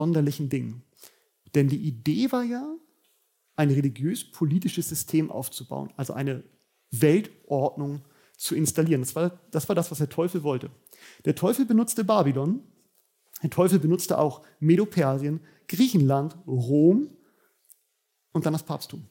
absonderlichen Dingen. Denn die Idee war ja, ein religiös-politisches System aufzubauen, also eine Weltordnung zu installieren. Das war das, was der Teufel wollte. Der Teufel benutzte Babylon, der Teufel benutzte auch Medo-Persien, Griechenland, Rom und dann das Papsttum.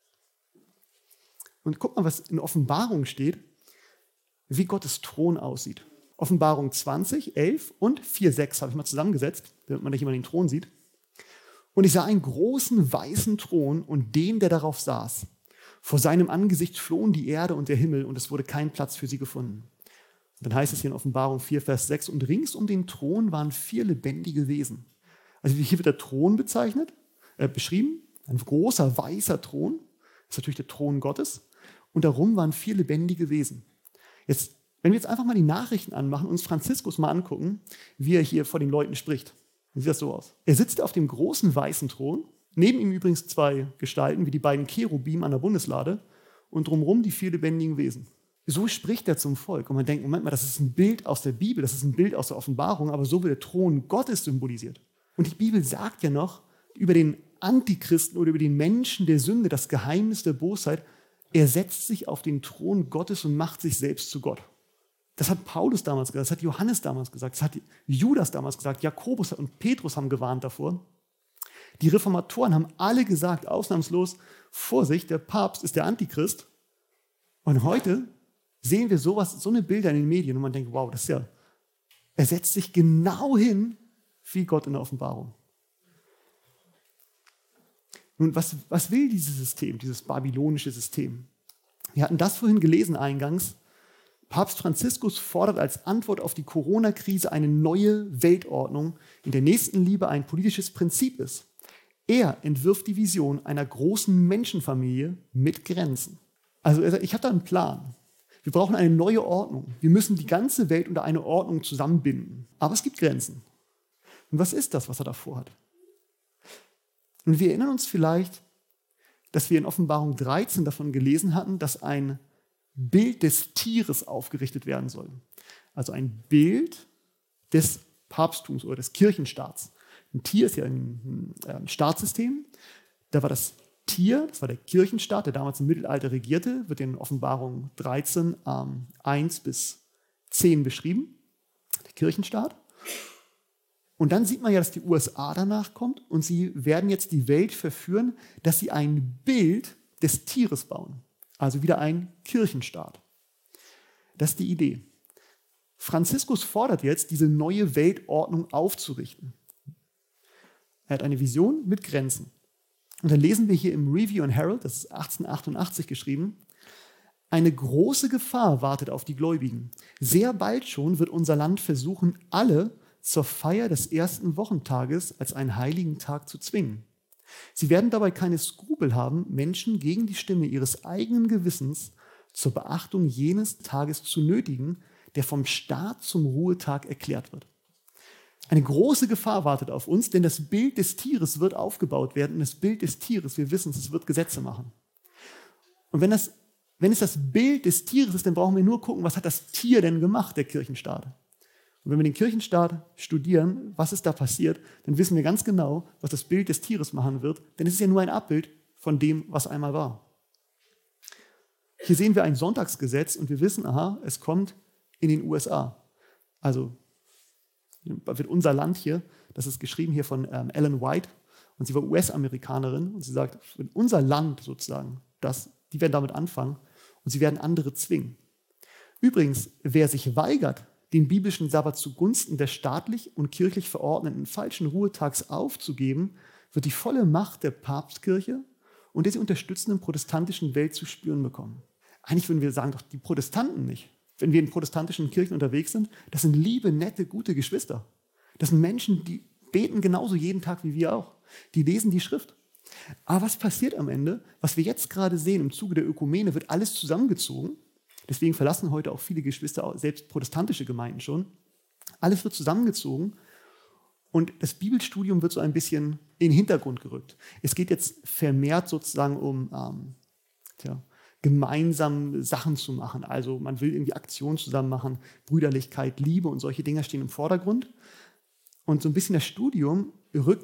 Und guck mal, was in Offenbarung steht, wie Gottes Thron aussieht. Offenbarung 20, 11 und 4, 6 habe ich mal zusammengesetzt, damit man nicht immer den Thron sieht. Und ich sah einen großen weißen Thron und den, der darauf saß. Vor seinem Angesicht flohen die Erde und der Himmel und es wurde kein Platz für sie gefunden. Und dann heißt es hier in Offenbarung 4, Vers 6, und rings um den Thron waren 4 lebendige Wesen. Also hier wird der Thron beschrieben, ein großer weißer Thron, das ist natürlich der Thron Gottes, und darum waren 4 lebendige Wesen. Jetzt, wenn wir jetzt einfach mal die Nachrichten anmachen und uns Franziskus mal angucken, wie er hier vor den Leuten spricht, dann sieht das so aus. Er sitzt auf dem großen weißen Thron, neben ihm übrigens 2 Gestalten, wie die beiden Cherubim an der Bundeslade, und drumherum die 4 lebendigen Wesen. So spricht er zum Volk. Und man denkt, Moment mal, das ist ein Bild aus der Bibel, das ist ein Bild aus der Offenbarung, aber so wird der Thron Gottes symbolisiert. Und die Bibel sagt ja noch über den Antichristen oder über den Menschen der Sünde, das Geheimnis der Bosheit, er setzt sich auf den Thron Gottes und macht sich selbst zu Gott. Das hat Paulus damals gesagt, das hat Johannes damals gesagt, das hat Judas damals gesagt, Jakobus und Petrus haben gewarnt davor. Die Reformatoren haben alle gesagt, ausnahmslos, Vorsicht, der Papst ist der Antichrist. Und heute sehen wir so eine Bilder in den Medien und man denkt, wow, das ist ja, er setzt sich genau hin wie Gott in der Offenbarung. Nun, was will dieses System, dieses babylonische System? Wir hatten das vorhin gelesen eingangs. Papst Franziskus fordert als Antwort auf die Corona-Krise eine neue Weltordnung, in der Nächstenliebe ein politisches Prinzip ist. Er entwirft die Vision einer großen Menschenfamilie mit Grenzen. Also er sagt, ich habe da einen Plan. Wir brauchen eine neue Ordnung. Wir müssen die ganze Welt unter eine Ordnung zusammenbinden. Aber es gibt Grenzen. Und was ist das, was er da vorhat? Und wir erinnern uns vielleicht, dass wir in Offenbarung 13 davon gelesen hatten, dass ein Bild des Tieres aufgerichtet werden soll. Also ein Bild des Papsttums oder des Kirchenstaats. Ein Tier ist ja ein Staatssystem. Da war das Tier, das war der Kirchenstaat, der damals im Mittelalter regierte, wird in Offenbarung 13, 1 bis 10 beschrieben. Der Kirchenstaat. Und dann sieht man ja, dass die USA danach kommt und sie werden jetzt die Welt verführen, dass sie ein Bild des Tieres bauen. Also wieder ein Kirchenstaat. Das ist die Idee. Franziskus fordert jetzt, diese neue Weltordnung aufzurichten. Er hat eine Vision mit Grenzen. Und dann lesen wir hier im Review and Herald, das ist 1888 geschrieben, eine große Gefahr wartet auf die Gläubigen. Sehr bald schon wird unser Land versuchen, alle zur Feier des ersten Wochentages als einen heiligen Tag zu zwingen. Sie werden dabei keine Skrupel haben, Menschen gegen die Stimme ihres eigenen Gewissens zur Beachtung jenes Tages zu nötigen, der vom Staat zum Ruhetag erklärt wird. Eine große Gefahr wartet auf uns, denn das Bild des Tieres wird aufgebaut werden und das Bild des Tieres, wir wissen es wird Gesetze machen. Und wenn es das Bild des Tieres ist, dann brauchen wir nur gucken, was hat das Tier denn gemacht, der Kirchenstaat. Und wenn wir den Kirchenstaat studieren, was ist da passiert, dann wissen wir ganz genau, was das Bild des Tieres machen wird, denn es ist ja nur ein Abbild von dem, was einmal war. Hier sehen wir ein Sonntagsgesetz und wir wissen, aha, es kommt in den USA. Also wird unser Land hier, das ist geschrieben hier von Ellen White und sie war US-Amerikanerin und sie sagt, wenn unser Land sozusagen, die werden damit anfangen und sie werden andere zwingen. Übrigens, wer sich weigert, den biblischen Sabbat zugunsten des staatlich und kirchlich verordneten falschen Ruhetags aufzugeben, wird die volle Macht der Papstkirche und der sie unterstützenden protestantischen Welt zu spüren bekommen. Eigentlich würden wir sagen, doch die Protestanten nicht. Wenn wir in protestantischen Kirchen unterwegs sind, das sind liebe, nette, gute Geschwister. Das sind Menschen, die beten genauso jeden Tag wie wir auch. Die lesen die Schrift. Aber was passiert am Ende? Was wir jetzt gerade sehen im Zuge der Ökumene, wird alles zusammengezogen. Deswegen verlassen heute auch viele Geschwister, selbst protestantische Gemeinden schon. Alles wird zusammengezogen und das Bibelstudium wird so ein bisschen in den Hintergrund gerückt. Es geht jetzt vermehrt sozusagen um gemeinsam Sachen zu machen. Also man will irgendwie Aktionen zusammen machen, Brüderlichkeit, Liebe und solche Dinge stehen im Vordergrund. Und so ein bisschen das Studium rückt